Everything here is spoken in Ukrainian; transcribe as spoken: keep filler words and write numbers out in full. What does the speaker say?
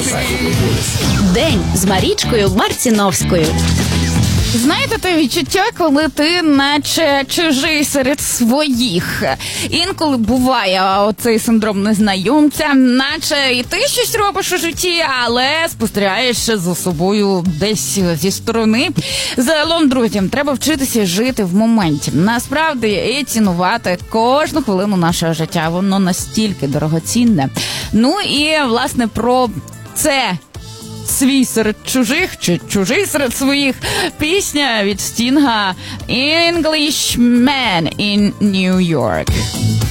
День з Марічкою Марціновською. Знаєте те відчуття, коли ти наче чужий серед своїх? Інколи буває оцей синдром незнайомця, наче і ти щось робиш у житті, але спостерігаєш за собою десь зі сторони. Загалом, друзі, треба вчитися жити в моменті. Насправді, і цінувати кожну хвилину нашого життя. Воно настільки дорогоцінне. Ну і, власне, про це... свій серед чужих, чи чужий серед своїх, пісня від Стінга «Englishman in New York».